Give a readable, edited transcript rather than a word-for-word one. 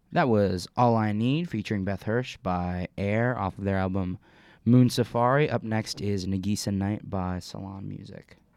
That was All I Need featuring Beth Hirsch by Air off of their album Moon Safari. Up next is Nagisa Night by Salon Music.